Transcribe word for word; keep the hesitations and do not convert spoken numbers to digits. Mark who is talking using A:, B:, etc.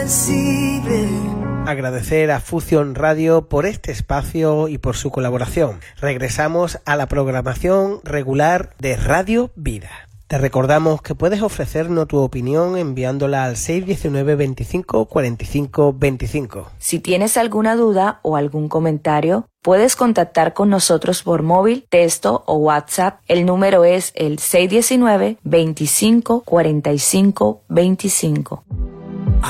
A: Agradecer a Fusión Radio por este espacio y por su colaboración. Regresamos a la programación regular de Radio Vida. Te recordamos que puedes ofrecernos tu opinión enviándola al seis uno nueve, veinticinco, cuarenta y cinco, veinticinco.
B: Si tienes alguna duda o algún comentario, puedes contactar con nosotros por móvil, texto o WhatsApp. El número es el seis uno nueve, veinticinco, cuarenta y cinco, veinticinco.